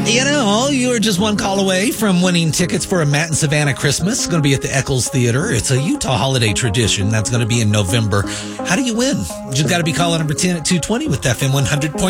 You know, you're just one call away from winning tickets for a Matt and Savannah Christmas. It's going to be at the Eccles Theater. It's a Utah holiday tradition. That's going to be in November. How do you win? You just got to be caller number 10 at 220 with FM 100.3.